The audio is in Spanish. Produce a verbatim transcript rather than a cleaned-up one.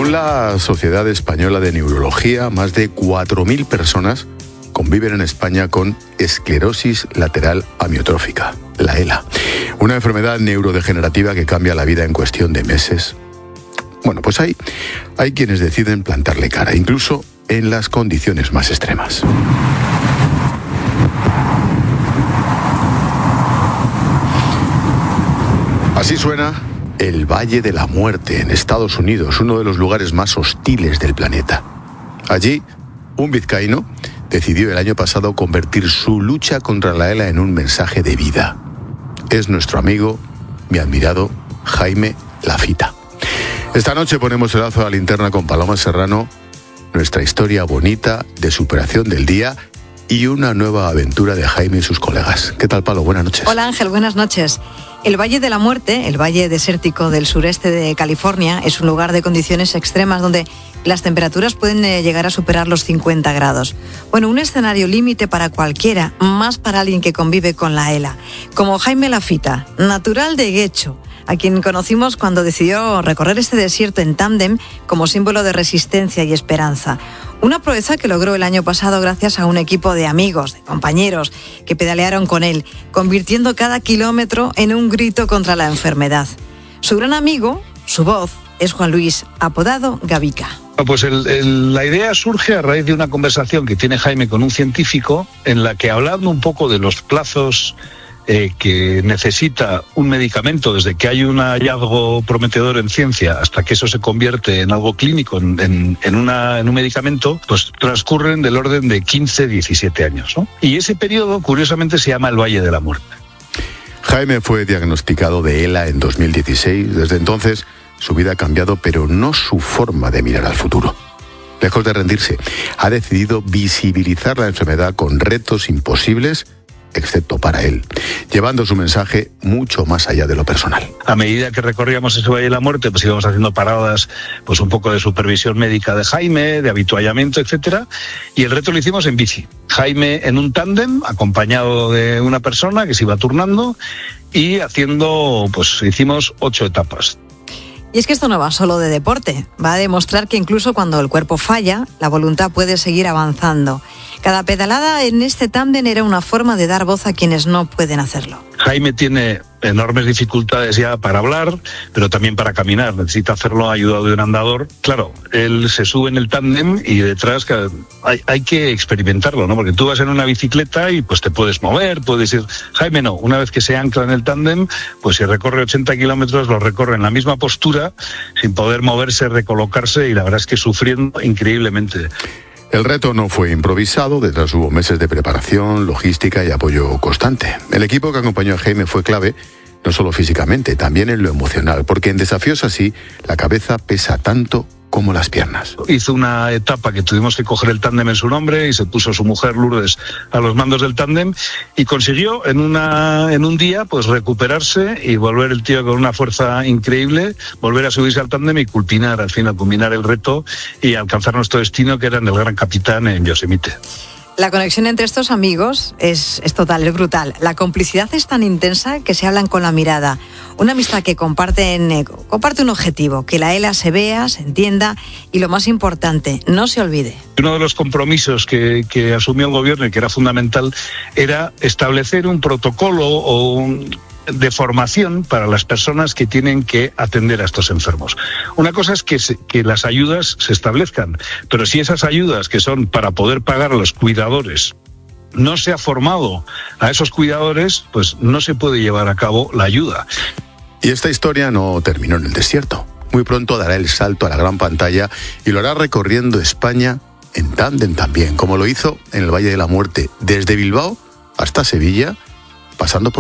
Según la Sociedad Española de Neurología, más de cuatro mil personas conviven en España con esclerosis lateral amiotrófica, la ELA, una enfermedad neurodegenerativa que cambia la vida en cuestión de meses. Bueno, pues hay, hay quienes deciden plantarle cara, incluso en las condiciones más extremas. Así suena el Valle de la Muerte en Estados Unidos, uno de los lugares más hostiles del planeta. Allí, un vizcaíno decidió el año pasado convertir su lucha contra la ELA en un mensaje de vida. Es nuestro amigo, mi admirado Jaime Lafita. Esta noche ponemos el lazo a la linterna con Paloma Serrano, nuestra historia bonita de superación del día y una nueva aventura de Jaime y sus colegas. ¿Qué tal, Palo? Buenas noches. Hola, Ángel, buenas noches. El Valle de la Muerte, el valle desértico del sureste de California, es un lugar de condiciones extremas donde las temperaturas pueden llegar a superar los cincuenta grados. Bueno, un escenario límite para cualquiera, más para alguien que convive con la ELA. Como Jaime Lafita, natural de Guecho, a quien conocimos cuando decidió recorrer este desierto en tándem como símbolo de resistencia y esperanza. Una proeza que logró el año pasado gracias a un equipo de amigos, de compañeros, que pedalearon con él, convirtiendo cada kilómetro en un grito contra la enfermedad. Su gran amigo, su voz, es Juan Luis, apodado Gavica. Pues el, el, la idea surge a raíz de una conversación que tiene Jaime con un científico, en la que, hablando un poco de los plazos Eh, que necesita un medicamento desde que hay un hallazgo prometedor en ciencia hasta que eso se convierte en algo clínico, en, en, en, una, en un medicamento, pues transcurren del orden de quince a diecisiete años, ¿no? Y ese periodo, curiosamente, se llama el Valle de la Muerte. Jaime fue diagnosticado de ELA en dos mil dieciséis. Desde entonces, su vida ha cambiado, pero no su forma de mirar al futuro. Lejos de rendirse, ha decidido visibilizar la enfermedad con retos imposibles, excepto para él, llevando su mensaje mucho más allá de lo personal. A medida que recorríamos ese Valle de la Muerte, pues íbamos haciendo paradas, pues un poco de supervisión médica de Jaime, de habituallamiento, etcétera, y el reto lo hicimos en bici. Jaime en un tándem, acompañado de una persona que se iba turnando, y haciendo, pues hicimos ocho etapas. Y es que esto no va solo de deporte, va a demostrar que incluso cuando el cuerpo falla, la voluntad puede seguir avanzando. Cada pedalada en este tándem era una forma de dar voz a quienes no pueden hacerlo. Jaime tiene enormes dificultades ya para hablar, pero también para caminar. Necesita hacerlo ayudado de un andador. Claro, él se sube en el tándem y detrás hay, hay que experimentarlo, ¿no? Porque tú vas en una bicicleta y pues te puedes mover, puedes ir... Jaime no, una vez que se ancla en el tándem, pues si recorre ochenta kilómetros, lo recorre en la misma postura, sin poder moverse, recolocarse, y la verdad es que sufriendo increíblemente. El reto no fue improvisado, detrás hubo meses de preparación, logística y apoyo constante. El equipo que acompañó a Jaime fue clave, no solo físicamente, también en lo emocional, porque en desafíos así, la cabeza pesa tanto como las piernas. Hizo una etapa que tuvimos que coger el tándem en su nombre y se puso su mujer Lourdes a los mandos del tándem y consiguió en una en un día pues recuperarse y volver el tío con una fuerza increíble, volver a subirse al tándem y culminar al final, culminar el reto y alcanzar nuestro destino, que era en el Gran Capitán en Yosemite. La conexión entre estos amigos es, es total, es brutal. La complicidad es tan intensa que se hablan con la mirada. Una amistad que comparten, eh, comparte un objetivo, que la ELA se vea, se entienda y, lo más importante, no se olvide. Uno de los compromisos que, que asumió el gobierno y que era fundamental era establecer un protocolo o un... de formación para las personas que tienen que atender a estos enfermos. Una cosa es que, se, que las ayudas se establezcan, pero si esas ayudas que son para poder pagar a los cuidadores no se ha formado a esos cuidadores, pues no se puede llevar a cabo la ayuda. Y esta historia no terminó en el desierto. Muy pronto dará el salto a la gran pantalla y lo hará recorriendo España en tándem también, como lo hizo en el Valle de la Muerte, desde Bilbao hasta Sevilla, pasando por